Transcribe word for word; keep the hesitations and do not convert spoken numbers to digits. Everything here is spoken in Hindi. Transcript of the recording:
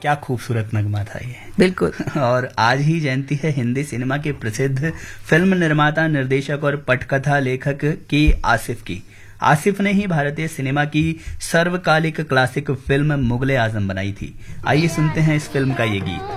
क्या खूबसूरत नगमा था ये। बिल्कुल। और आज ही जयंती है हिंदी सिनेमा के प्रसिद्ध फिल्म निर्माता, निर्देशक और पटकथा लेखक के आसिफ की। आसिफ ने ही भारतीय सिनेमा की सर्वकालिक क्लासिक फिल्म मुगले आजम बनाई थी। आइए सुनते हैं इस फिल्म का ये गीत।